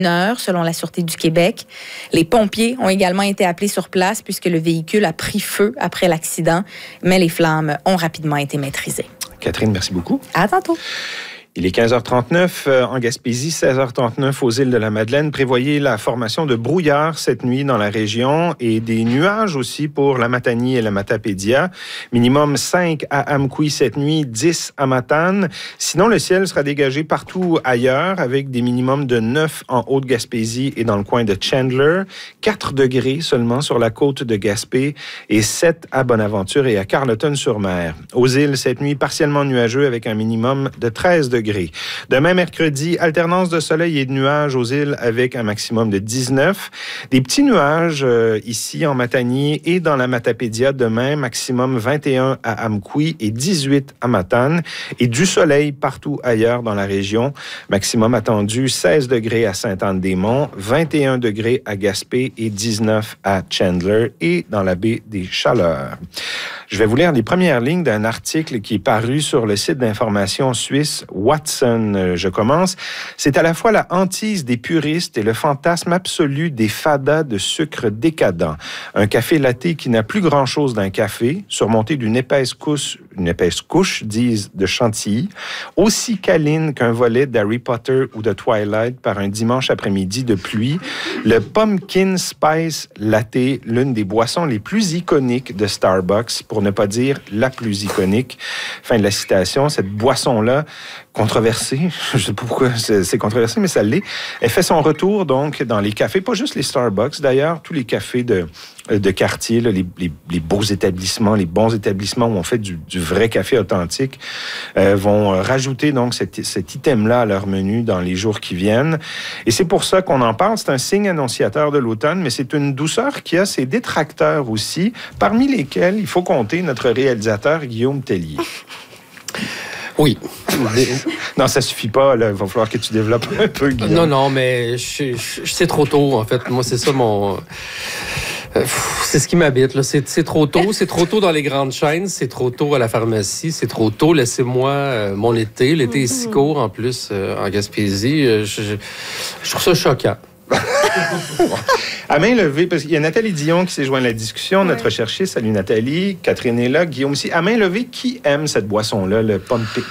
heure, selon la Sûreté du Québec. Les pompiers ont également été appelés sur place puisque le véhicule a pris feu après l'accident, mais les flammes ont rapidement été maîtrisées. Catherine, merci beaucoup. À tantôt. Il est 15h39 en Gaspésie, 16h39 aux îles de la Madeleine. Prévoyez la formation de brouillard cette nuit dans la région et des nuages aussi pour la Matanie et la Matapédia. Minimum 5 à Amqui cette nuit, 10 à Matane. Sinon, le ciel sera dégagé partout ailleurs avec des minimums de 9 en Haute-Gaspésie et dans le coin de Chandler, 4 degrés seulement sur la côte de Gaspé et 7 à Bonaventure et à Carleton-sur-Mer. Aux îles, cette nuit, partiellement nuageux avec un minimum de 13 degrés. Demain, mercredi, alternance de soleil et de nuages aux îles avec un maximum de 19. Des petits nuages ici en Matanie et dans la Matapédia demain, maximum 21 à Amqui et 18 à Matane. Et du soleil partout ailleurs dans la région. Maximum attendu 16 degrés à Sainte-Anne-des-Monts, 21 degrés à Gaspé et 19 à Chandler et dans la baie des Chaleurs. Je vais vous lire les premières lignes d'un article qui est paru sur le site d'information suisse Watson. Je commence. C'est à la fois la hantise des puristes et le fantasme absolu des fadas de sucre décadent. Un café latte qui n'a plus grand-chose d'un café, surmonté d'une épaisse couche, disent de chantilly, aussi câline qu'un volet d'Harry Potter ou de Twilight par un dimanche après-midi de pluie. Le Pumpkin Spice Latte, l'une des boissons les plus iconiques de Starbucks, pour ne pas dire la plus iconique. Fin de la citation. Cette boisson-là, controversée, je ne sais pas pourquoi c'est controversé, mais ça l'est. Elle fait son retour donc dans les cafés, pas juste les Starbucks d'ailleurs, tous les cafés de quartier, là, les beaux établissements, les bons établissements où on fait du vrai café authentique, vont rajouter donc cet item-là à leur menu dans les jours qui viennent. Et c'est pour ça qu'on en parle. C'est un signe annonciateur de l'automne, mais c'est une douceur qui a ses détracteurs aussi, parmi lesquels il faut compter notre réalisateur Guillaume Tellier. Oui. Non, ça suffit pas. Là. Il va falloir que tu développes un peu, Guillaume. Non, mais c'est trop tôt, en fait. Moi, c'est ça mon... c'est ce qui m'habite. Là. C'est trop tôt. C'est trop tôt dans les grandes chaînes. C'est trop tôt à la pharmacie. C'est trop tôt. Laissez-moi mon été. L'été est si court, en plus, en Gaspésie. Je trouve ça choquant. À main levée, parce qu'il y a Nathalie Dion qui s'est jointe à la discussion, notre recherchiste. Salut Nathalie. Catherine est là. Guillaume aussi. À main levée, qui aime cette boisson-là, le pumpkin?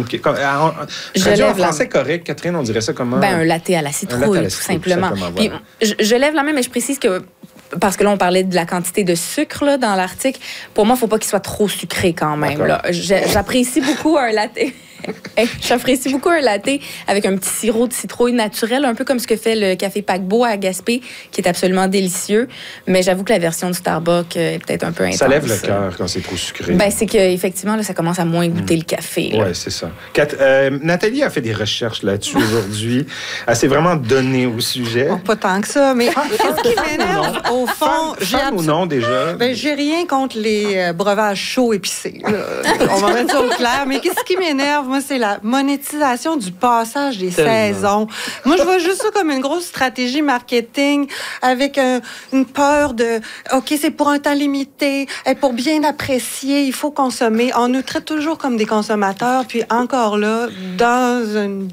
Traduit en français correct, Catherine, on dirait ça comment? Un latte à la citrouille, tout simplement. Puis, je lève la main, mais je précise que parce que là, on parlait de la quantité de sucre là, dans l'article. Pour moi, il ne faut pas qu'il soit trop sucré quand même. Là. J'apprécie beaucoup un latte. J'apprécie beaucoup un latte avec un petit sirop de citrouille naturel, un peu comme ce que fait le café paquebot à Gaspé, qui est absolument délicieux. Mais j'avoue que la version du Starbucks est peut-être un peu intense. Ça lève le cœur quand c'est trop sucré. C'est qu'effectivement, là, ça commence à moins goûter le café. Oui, c'est ça. Nathalie a fait des recherches là-dessus aujourd'hui. Elle s'est vraiment donnée au sujet. Pas tant que ça, mais qu'est-ce qui m'énerve, au fond... Femme ou non, déjà? J'ai rien contre les breuvages chauds épicés. On va mettre ça au clair. Mais qu'est-ce qui m'énerve, moi, c'est la monétisation du passage des saisons. Moi, je vois juste ça comme une grosse stratégie marketing avec une peur de « OK, c'est pour un temps limité, et pour bien apprécier, il faut consommer ». On nous traite toujours comme des consommateurs, puis encore là, dans une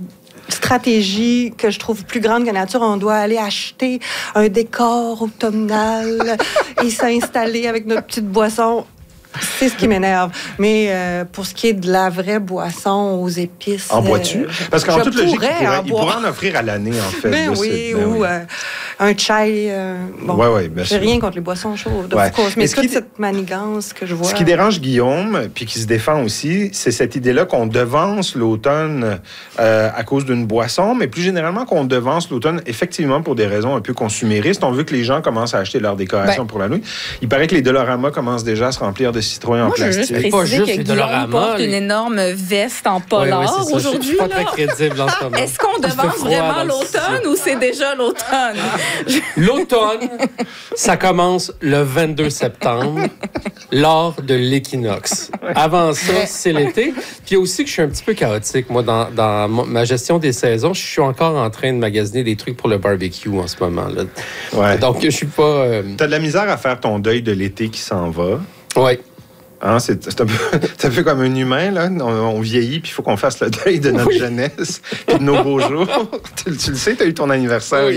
stratégie que je trouve plus grande que nature, on doit aller acheter un décor automnal et s'installer avec notre petite boisson. C'est ce qui m'énerve. Mais pour ce qui est de la vraie boisson aux épices... En bois-tu? Parce qu'en toute logique, il pourrait en offrir à l'année, en fait. Ou un chai. J'ai rien contre les boissons chaudes, of course. Mais toute cette manigance que je vois... Ce qui dérange Guillaume, puis qui se défend aussi, c'est cette idée-là qu'on devance l'automne à cause d'une boisson, mais plus généralement qu'on devance l'automne, effectivement, pour des raisons un peu consuméristes. On veut que les gens commencent à acheter leurs décorations pour la nuit. Il paraît que les Dollarama commencent déjà à se remplir de citrouilles en plastique. Moi, je veux juste préciser que Guillaume porte une énorme veste en polar aujourd'hui. Je suis pas très crédible en ce moment. Est-ce qu'on devance vraiment l'automne ou c'est déjà l'automne? L'automne, ça commence le 22 septembre, lors de l'équinoxe. Avant ça, c'est l'été. Puis il y a aussi que je suis un petit peu chaotique. Moi, dans ma gestion des saisons, je suis encore en train de magasiner des trucs pour le barbecue en ce moment. Là. Ouais. Donc, je suis pas... T'as de la misère à faire ton deuil de l'été qui s'en va. Oui. Hein, c'est un peu comme un humain, là. On vieillit, puis il faut qu'on fasse le deuil de notre jeunesse, puis de nos beaux jours. Tu le sais, tu as eu ton anniversaire